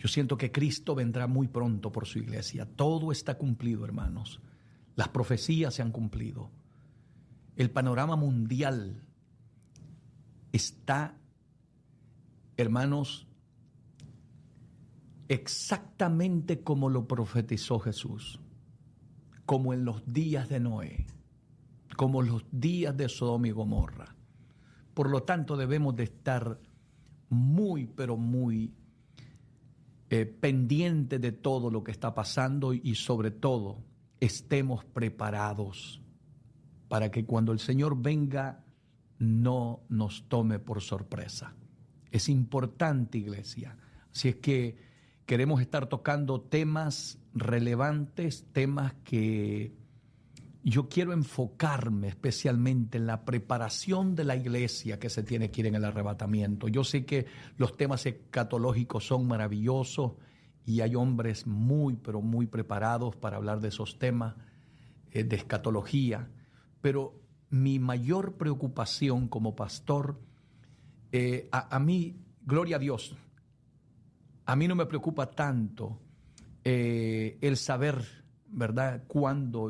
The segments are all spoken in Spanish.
Yo siento que Cristo vendrá muy pronto por su iglesia. Todo está cumplido, hermanos. Las profecías se han cumplido. El panorama mundial está, hermanos, exactamente como lo profetizó Jesús, como en los días de Noé, como en los días de Sodoma y Gomorra. Por lo tanto, debemos de estar muy, pero muy pendientes de todo lo que está pasando y sobre todo estemos preparados para que cuando el Señor venga no nos tome por sorpresa. Es importante, iglesia. Así es que queremos estar tocando temas relevantes, temas que yo quiero enfocarme especialmente en la preparación de la iglesia que se tiene que ir en el arrebatamiento. Yo sé que los temas escatológicos son maravillosos y hay hombres muy, pero muy preparados para hablar de esos temas de escatología, pero mi mayor preocupación como pastor, a mí, gloria a Dios, a mí no me preocupa tanto el saber, ¿verdad?, cuándo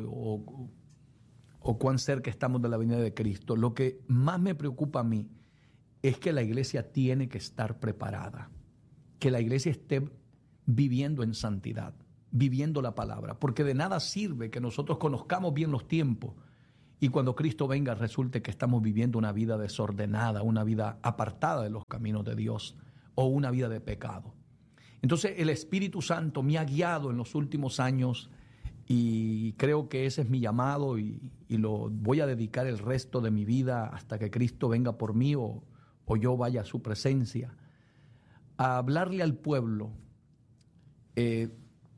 o cuán cerca estamos de la venida de Cristo. Lo que más me preocupa a mí es que la iglesia tiene que estar preparada, que la iglesia esté viviendo en santidad, viviendo la palabra, porque de nada sirve que nosotros conozcamos bien los tiempos y cuando Cristo venga resulte que estamos viviendo una vida desordenada, una vida apartada de los caminos de Dios o una vida de pecado. Entonces el Espíritu Santo me ha guiado en los últimos años y creo que ese es mi llamado y lo voy a dedicar el resto de mi vida hasta que Cristo venga por mí o yo vaya a su presencia, a hablarle al pueblo de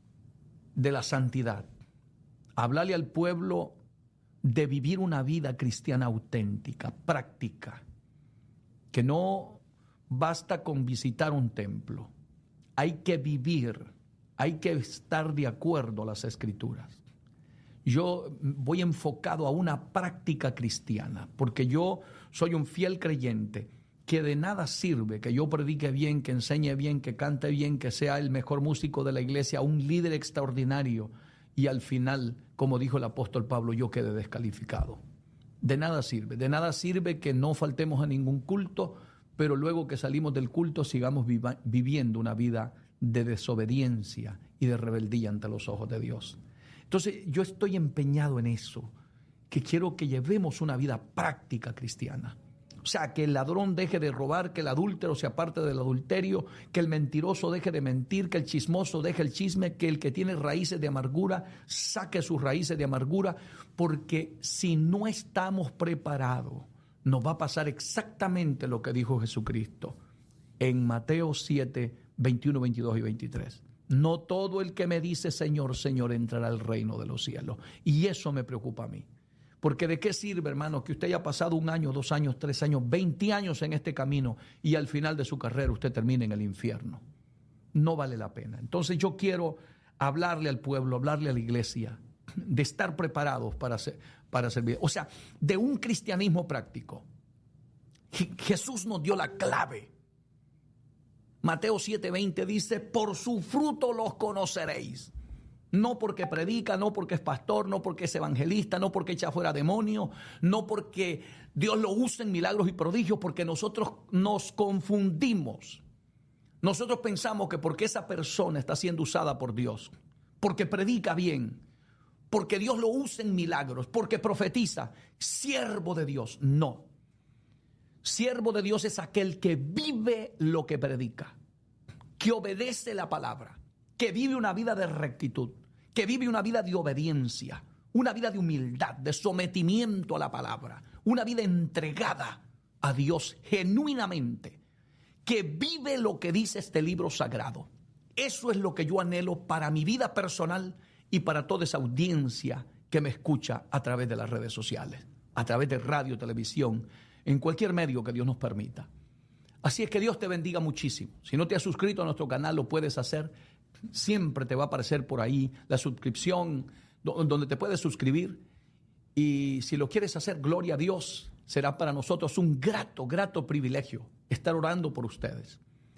la santidad, a hablarle al pueblo de vivir una vida cristiana auténtica, práctica, que no basta con visitar un templo, hay que vivir, hay que estar de acuerdo a las Escrituras. Yo voy enfocado a una práctica cristiana, porque yo soy un fiel creyente que de nada sirve que yo predique bien, que enseñe bien, que cante bien, que sea el mejor músico de la iglesia, un líder extraordinario, y al final, como dijo el apóstol Pablo, yo quedé descalificado. De nada sirve que no faltemos a ningún culto, pero luego que salimos del culto sigamos viviendo una vida de desobediencia y de rebeldía ante los ojos de Dios. Entonces yo estoy empeñado en eso, que quiero que llevemos una vida práctica cristiana. O sea, que el ladrón deje de robar, que el adúltero se aparte del adulterio, que el mentiroso deje de mentir, que el chismoso deje el chisme, que el que tiene raíces de amargura saque sus raíces de amargura, porque si no estamos preparados, nos va a pasar exactamente lo que dijo Jesucristo en Mateo 7, 21, 22 y 23. No todo el que me dice Señor, Señor entrará al reino de los cielos. Y eso me preocupa a mí. Porque ¿de qué sirve, hermano, que usted haya pasado 1 año, 2 años, 3 años, 20 años en este camino y al final de su carrera usted termine en el infierno? No vale la pena. Entonces yo quiero hablarle al pueblo, hablarle a la iglesia, de estar preparados para servir. O sea, de un cristianismo práctico. Jesús nos dio la clave. Mateo 7:20 dice, por su fruto los conoceréis. No porque predica, no porque es pastor, no porque es evangelista, no porque echa fuera demonios, no porque Dios lo usa en milagros y prodigios, porque nosotros nos confundimos. Nosotros pensamos que porque esa persona está siendo usada por Dios, porque predica bien, porque Dios lo usa en milagros, porque profetiza, siervo de Dios. No. Siervo de Dios es aquel que vive lo que predica, que obedece la palabra, que vive una vida de rectitud, que vive una vida de obediencia, una vida de humildad, de sometimiento a la palabra, una vida entregada a Dios genuinamente, que vive lo que dice este libro sagrado. Eso es lo que yo anhelo para mi vida personal y para toda esa audiencia que me escucha a través de las redes sociales, a través de radio, televisión, en cualquier medio que Dios nos permita. Así es que Dios te bendiga muchísimo. Si no te has suscrito a nuestro canal, lo puedes hacer. Siempre te va a aparecer por ahí la suscripción, donde te puedes suscribir. Y si lo quieres hacer, gloria a Dios, será para nosotros un grato privilegio estar orando por ustedes.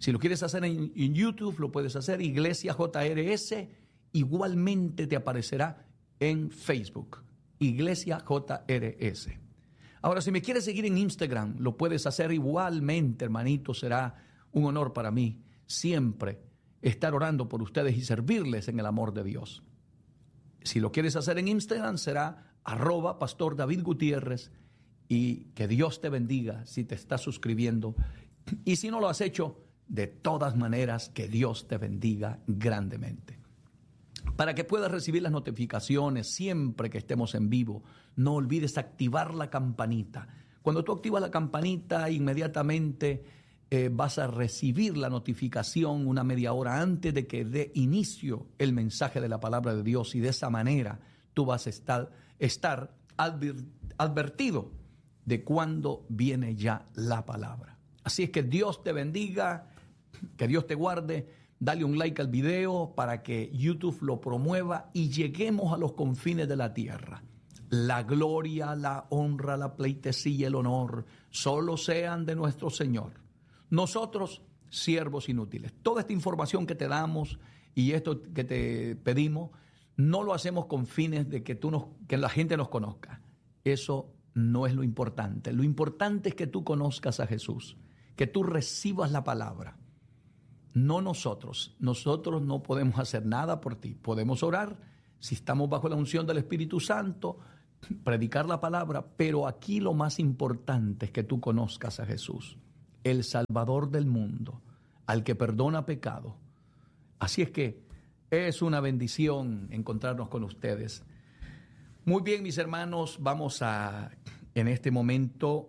Si lo quieres hacer en YouTube, lo puedes hacer, Iglesia JRS, igualmente te aparecerá en Facebook, Iglesia JRS. Ahora, si me quieres seguir en Instagram, lo puedes hacer igualmente, hermanito, será un honor para mí siempre estar orando por ustedes y servirles en el amor de Dios. Si lo quieres hacer en Instagram, será @Pastor David Gutiérrez, y que Dios te bendiga si te estás suscribiendo. Y si no lo has hecho, de todas maneras, que Dios te bendiga grandemente. Para que puedas recibir las notificaciones siempre que estemos en vivo, no olvides activar la campanita. Cuando tú activas la campanita, inmediatamente vas a recibir la notificación una media hora antes de que dé inicio el mensaje de la palabra de Dios, y de esa manera tú vas a estar advertido de cuándo viene ya la palabra. Así es que Dios te bendiga, que Dios te guarde. Dale un like al video para que YouTube lo promueva y lleguemos a los confines de la tierra. La gloria, la honra, la pleitesía, el honor solo sean de nuestro Señor. Nosotros, siervos inútiles. Toda esta información que te damos y esto que te pedimos, no lo hacemos con fines de que la gente nos conozca. Eso no es lo importante. Lo importante es que tú conozcas a Jesús, que tú recibas la palabra. No nosotros. Nosotros no podemos hacer nada por ti. Podemos orar si estamos bajo la unción del Espíritu Santo, predicar la palabra, pero aquí lo más importante es que tú conozcas a Jesús, el Salvador del mundo, al que perdona pecado. Así es que es una bendición encontrarnos con ustedes. Muy bien, mis hermanos, vamos en este momento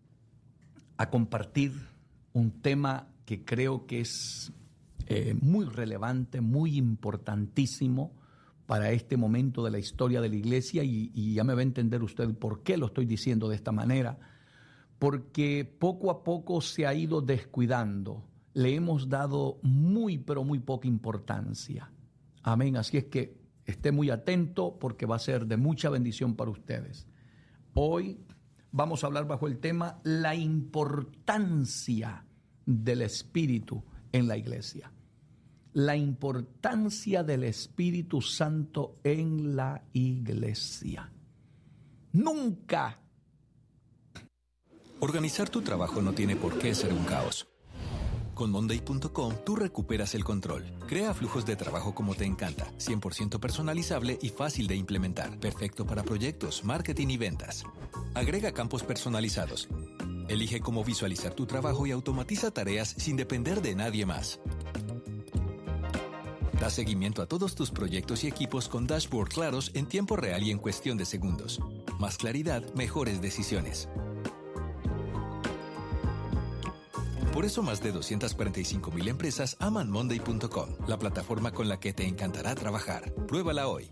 a compartir un tema que creo que es muy relevante, muy importantísimo para este momento de la historia de la iglesia, y ya me va a entender usted por qué lo estoy diciendo de esta manera, porque poco a poco se ha ido descuidando, le hemos dado muy, pero muy poca importancia. Amén, así es que esté muy atento porque va a ser de mucha bendición para ustedes. Hoy vamos a hablar bajo el tema la importancia del Espíritu en la iglesia. La importancia del Espíritu Santo en la iglesia. Nunca. Organizar tu trabajo no tiene por qué ser un caos. Con Monday.com tú recuperas el control. Crea flujos de trabajo como te encanta, 100% personalizable y fácil de implementar. Perfecto para proyectos, marketing y ventas. Agrega campos personalizados. Elige cómo visualizar tu trabajo y automatiza tareas sin depender de nadie más. Da seguimiento a todos tus proyectos y equipos con dashboard claros en tiempo real y en cuestión de segundos. Más claridad, mejores decisiones. Por eso más de 245,000 empresas aman Monday.com, la plataforma con la que te encantará trabajar. Pruébala hoy.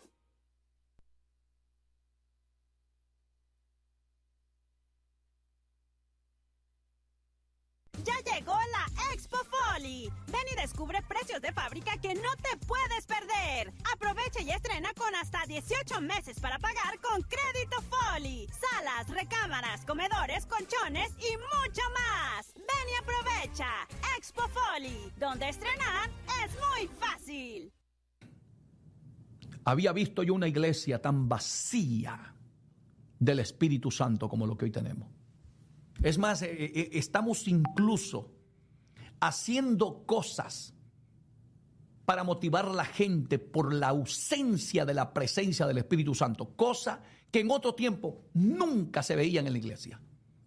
¡Ya llegó la Expo Folly! Ven y descubre precios de fábrica que no te puedes perder. Aprovecha y estrena con hasta 18 meses para pagar con crédito Folly. Salas, recámaras, comedores, colchones y mucho más. Ven y aprovecha. Expo Folly, donde estrenar es muy fácil. Había visto yo una iglesia tan vacía del Espíritu Santo como lo que hoy tenemos. Es más, estamos incluso haciendo cosas para motivar a la gente por la ausencia de la presencia del Espíritu Santo, cosa que en otro tiempo nunca se veían en la iglesia.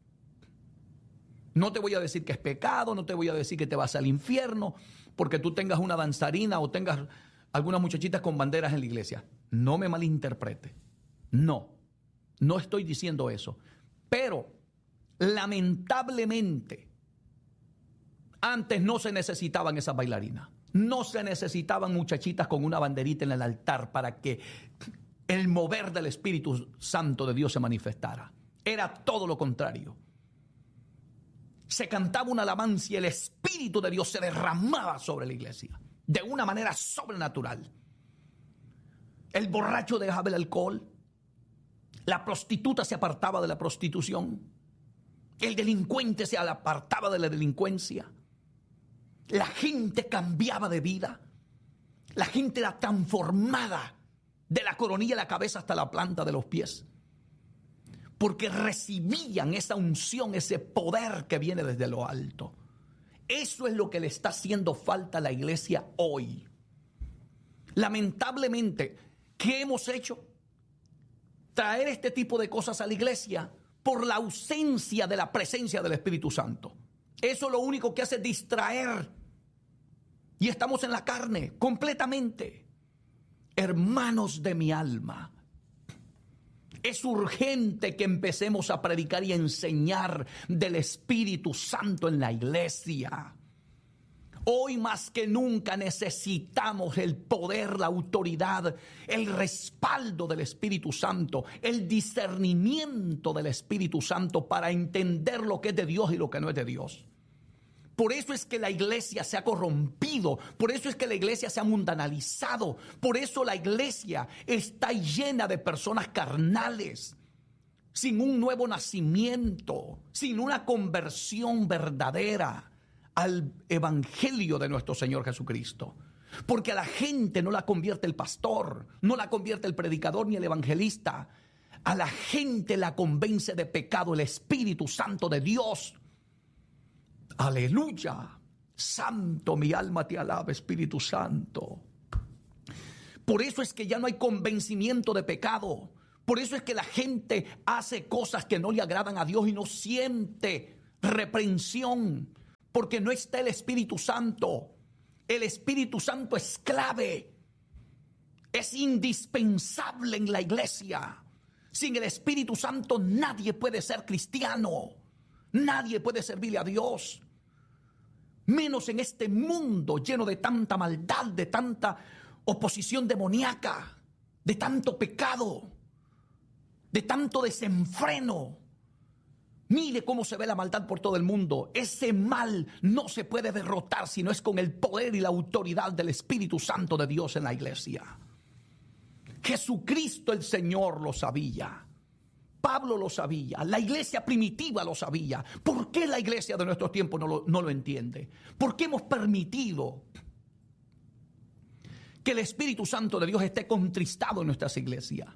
No te voy a decir que es pecado, no te voy a decir que te vas al infierno porque tú tengas una danzarina o tengas algunas muchachitas con banderas en la iglesia. No me malinterprete. No estoy diciendo eso. Pero lamentablemente, antes no se necesitaban esas bailarinas. No se necesitaban muchachitas con una banderita en el altar para que el mover del Espíritu Santo de Dios se manifestara. Era todo lo contrario. Se cantaba una alabanza y el Espíritu de Dios se derramaba sobre la iglesia de una manera sobrenatural. El borracho dejaba el alcohol. La prostituta se apartaba de la prostitución. El delincuente se apartaba de la delincuencia. La gente cambiaba de vida. La gente era transformada de la coronilla de la cabeza hasta la planta de los pies. Porque recibían esa unción, ese poder que viene desde lo alto. Eso es lo que le está haciendo falta a la iglesia hoy. Lamentablemente, ¿qué hemos hecho? Traer este tipo de cosas a la iglesia por la ausencia de la presencia del Espíritu Santo. Eso lo único que hace es distraer. Y estamos en la carne completamente. Hermanos de mi alma, es urgente que empecemos a predicar y a enseñar del Espíritu Santo en la iglesia. Hoy más que nunca necesitamos el poder, la autoridad, el respaldo del Espíritu Santo, el discernimiento del Espíritu Santo para entender lo que es de Dios y lo que no es de Dios. Por eso es que la iglesia se ha corrompido, por eso es que la iglesia se ha mundanalizado, por eso la iglesia está llena de personas carnales, sin un nuevo nacimiento, sin una conversión verdadera al evangelio de nuestro Señor Jesucristo. Porque a la gente no la convierte el pastor, no la convierte el predicador ni el evangelista. A la gente la convence de pecado el Espíritu Santo de Dios. Aleluya. Santo, mi alma te alaba, Espíritu Santo. Por eso es que ya no hay convencimiento de pecado. Por eso es que la gente hace cosas que no le agradan a Dios y no siente reprensión. Porque no está el Espíritu Santo. El Espíritu Santo es clave. Es indispensable en la iglesia. Sin el Espíritu Santo nadie puede ser cristiano. Nadie puede servirle a Dios. Menos en este mundo lleno de tanta maldad, de tanta oposición demoníaca, de tanto pecado, de tanto desenfreno. Mire cómo se ve la maldad por todo el mundo. Ese mal no se puede derrotar si no es con el poder y la autoridad del Espíritu Santo de Dios en la iglesia. Jesucristo el Señor lo sabía. Pablo lo sabía, la iglesia primitiva lo sabía. ¿Por qué la iglesia de nuestro tiempo no lo entiende? ¿Por qué hemos permitido que el Espíritu Santo de Dios esté contristado en nuestras iglesias?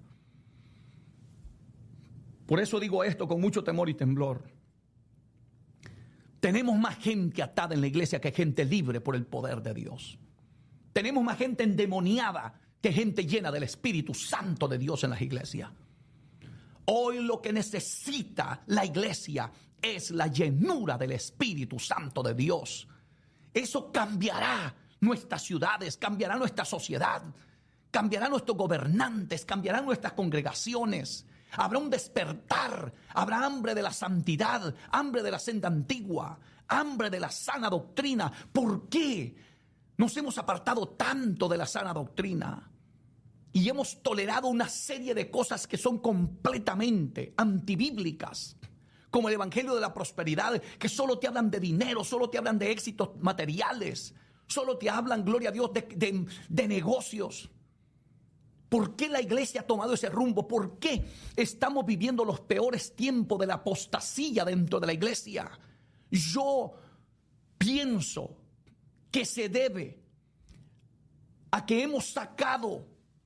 Por eso digo esto con mucho temor y temblor. Tenemos más gente atada en la iglesia que gente libre por el poder de Dios. Tenemos más gente endemoniada que gente llena del Espíritu Santo de Dios en las iglesias. Hoy lo que necesita la iglesia es la llenura del Espíritu Santo de Dios. Eso cambiará nuestras ciudades, cambiará nuestra sociedad, cambiará nuestros gobernantes, cambiarán nuestras congregaciones. Habrá un despertar, habrá hambre de la santidad, hambre de la senda antigua, hambre de la sana doctrina. ¿Por qué nos hemos apartado tanto de la sana doctrina? Y hemos tolerado una serie de cosas que son completamente antibíblicas, como el evangelio de la prosperidad, que solo te hablan de dinero, solo te hablan de éxitos materiales, solo te hablan, gloria a Dios, de negocios. ¿Por qué la iglesia ha tomado ese rumbo? ¿Por qué estamos viviendo los peores tiempos de la apostasía dentro de la iglesia? Yo pienso que se debe a que hemos sacado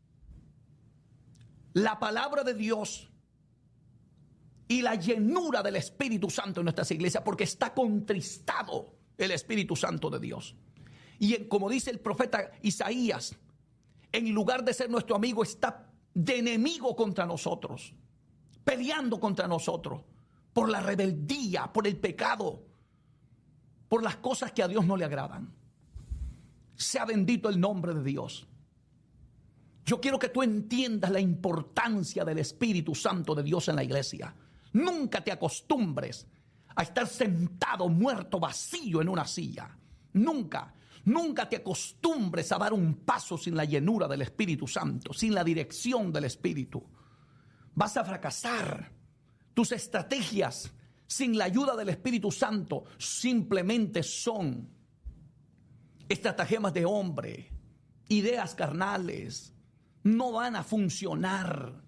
la palabra de Dios y la llenura del Espíritu Santo en nuestras iglesias, porque está contristado el Espíritu Santo de Dios. Y como dice el profeta Isaías, en lugar de ser nuestro amigo, está de enemigo contra nosotros, peleando contra nosotros por la rebeldía, por el pecado, por las cosas que a Dios no le agradan. Sea bendito el nombre de Dios. Yo quiero que tú entiendas la importancia del Espíritu Santo de Dios en la iglesia. Nunca te acostumbres a estar sentado, muerto, vacío en una silla. Nunca te acostumbres a dar un paso sin la llenura del Espíritu Santo, sin la dirección del Espíritu. Vas a fracasar. Tus estrategias sin la ayuda del Espíritu Santo simplemente son estratagemas de hombre, ideas carnales. No van a funcionar.